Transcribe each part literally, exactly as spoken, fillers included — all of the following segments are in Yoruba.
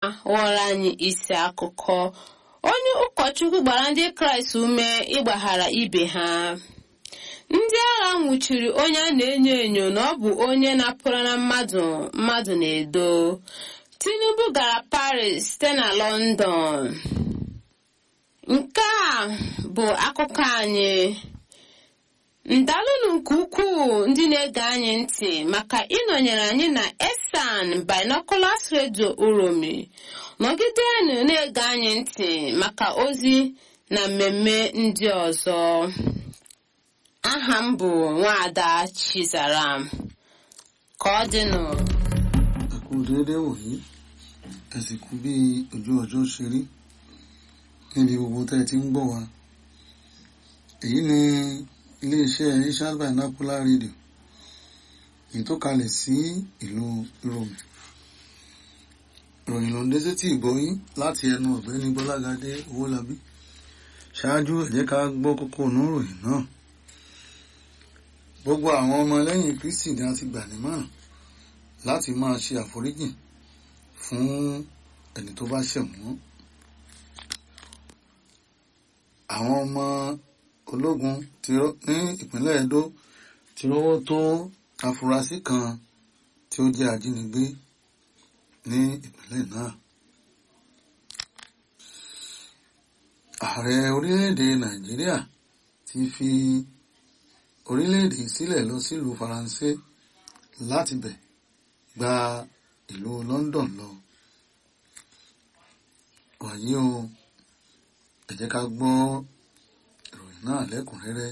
ghọrọ anyị isi akụkọ. Onye ụkọchukwu gbara ndị Kraịst ume ịgbaghara ibe ha. Ndị agha nwụchiri onye a na-enyo enyo na ọ bụ onye napụrụ na mmadụ mmadụ na-edo. Tinubu gara Paris site na London. Nke a bụ akụkọ anyị. Ndalụnụ nke ukwuu ndị na-ege anyị ntị maka ịnọnyere anyị na Esan Binoculars Radio Uromi. Nọgidenụ na-ege anyị ntị maka ozi na mmemme ndị ọzọ. Aha m bụ Nwaada Chizaram. Ka ọ dịnụ. Ẹkú déédé wòyí, ẹ sì kú bí ojú ọjọ́ ṣe rí níbi gbogbo tẹ́ ẹ ti ń gbọ́ wa. Èyí ni iléeṣẹ́ Esan Binocular Radio, èyí tó kalẹ̀ sí ìlú Uromi. Ìròyìn ló ń dé sétí ìgbọ́yín láti ẹnu ọ̀gbẹ́ni Gbọ́lágadé Owólabí. Ṣáájú ẹ jẹ́ ká gbọ́ kókó inú ìròyìn náà. Gbogbo àwọn ọmọ lẹ́yìn Kristi ni a ti gbà nímọ̀ràn láti máa ṣe àforíjìn fún ẹni tó bá ṣẹ̀ wọ́n. Àwọn ọmọ ológun ní ìpínlẹ̀ Edo ti rọ́wọ́ tó afurasí kan tí ó jẹ́ ajínigbé ní ìpínlẹ̀ náà. Ààrẹ orílẹ̀-èdè Nàìjíríà ti fi orílẹ̀-èdè sílẹ̀ lọ sílùú Faransé láti bẹ̀ gba ìlú London lọ. Wàyí o, ẹ jẹ́ ká gbọ́ ìròyìn náà lẹ́kùnrẹ́rẹ́.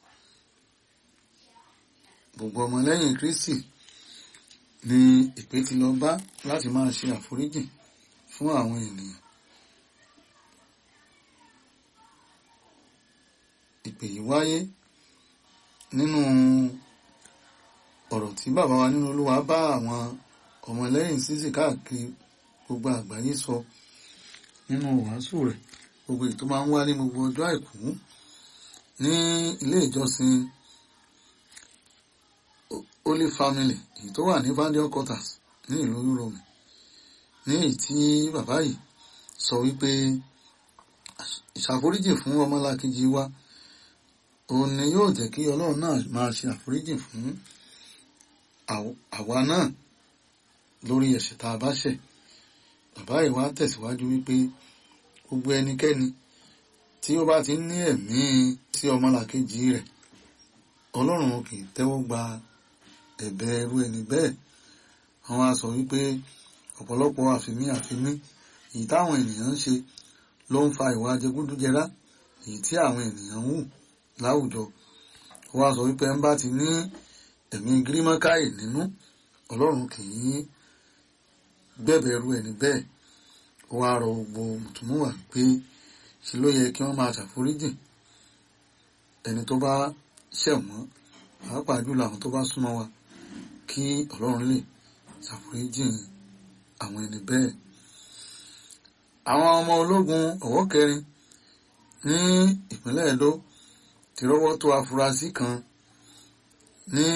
Gbogbo ọmọlẹ́yìn Kristi ni ìpè ti lọ bá láti máa ṣe àforíjìn fún àwọn ènìyàn. Ìpè yìí wáyé nínú ọ̀rọ̀ tí bàbá wa nínú Olúwa bá àwọn ọmọlẹ́yìn sísì káàkiri gbogbo àgbáyé sọ nínú wàásù rẹ̀ gbogbo èyí tó máa ń wá ní gbogbo ọjọ́ àìkú ní ilé ìjọsìn Holy Family èyí tó wà ní Vandeal Quarters ní ìlú Uromi, ní èyí tí bàbá yìí sọ wípé ìṣàforíjì fún ọmọlàkejì wa òun ni yóò jẹ́ kí Ọlọ́run náà máa ṣe àforíjì fún àwa náà lórí ẹ̀ṣẹ̀ tá a bá ṣẹ̀. Bàbá yìí wá tẹ̀síwájú wípé gbogbo ẹnikẹ́ni tí ó bá ti ní ẹ̀mí sí ọmọlàkejì rẹ̀, Ọlọ́run kì í tẹ́wọ́ gba ẹ̀bẹ̀ irú ẹni bẹ́ẹ̀. Wọ́n á sọ wípé ọ̀pọ̀lọpọ̀ àfimí àfimí èyí táwọn ènìyàn ń ṣe ló ń fa ìwà jẹgúdújẹrá èyí tí àwọn ènìyàn ń hù láwùjọ. Wọ́n á sọ wípé ń bá ti ní ẹ̀mí gírímọ́káì nínú, Ọlọ́run kì í gbẹ̀bẹ̀ irú ẹni bẹ́ẹ̀. Ó wá rọ gbogbo mùtúmùwà pé ṣe ló yẹ kí wọ́n máa ṣàforíjìn ẹni tó bá ṣẹ̀ wọ́n, pàápàá jùlọ àwọn tó bá súnmọ́ wa, kí Ọlọ́run lè ṣàforíjìn àwọn ẹni bẹ́ẹ̀. Àwọn ọmọ ológun ọ̀wọ́ kẹrin ní ìpínlẹ̀ Edo ti rọ́wọ́ tó afurasí kan ní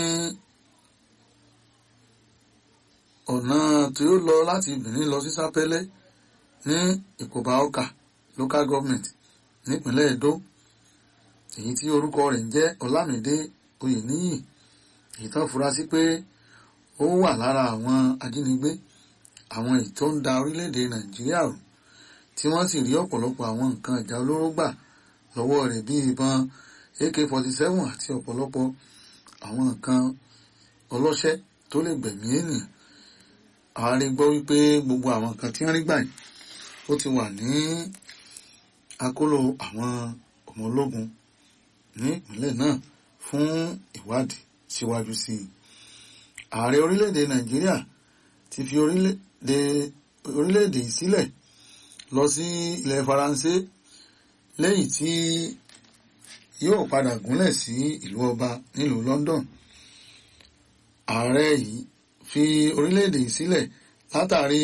ọ̀nà tí ó lọ láti Benin lọ sí Sápẹ́lẹ́ ní Ìkòbá Ọkà local government nípínlẹ̀ Edo, èyí tí orúkọ rẹ̀ ń jẹ́ Ọlámídé Oyèníyì. Èyí tán fura sí pé ó wà lára àwọn ajínigbé, àwọn èyí tó ń da orílẹ̀-èdè Nàìjíríà rú, tí wọ́n sì rí ọ̀pọ̀lọpọ̀ àwọn nǹkan ìjà olóró gbà lọ́wọ́ rẹ̀ bíi ìbọn A K forty-seven àti ọ̀pọ̀lọpọ̀ àwọn nǹkan ọlọ́ṣẹ́ tó lè gbẹ̀mí ènìyàn. A rí gbọ́ wípé gbogbo àwọn nǹkan tí wọ́n rí gbà yìí ó ti wà ní akóló àwọn ọmọ ológun ní ìpínlẹ̀ náà fún ìwádìí síwájú sí i. Ààrẹ orílẹ̀-èdè Nàìjíríà ti fi orílẹ̀-èdè orílẹ̀-èdè yìí sílẹ̀ lọ sí ilẹ̀ Faransé, lẹ́yìn tí yóò padà gúnlẹ̀ sí ìlú ọba nílùú London. Ààrẹ yìí fi orílẹ̀-èdè yìí sílẹ̀ látàrí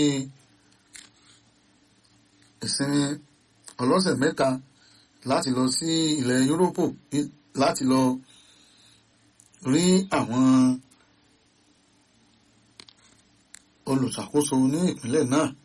ìsinmi ọlọ́sẹ̀ mẹ́ta láti lọ sí ilẹ̀ Yúróòpù láti lọ rí àwọn olùṣàkóso ní ìpínlẹ̀ náà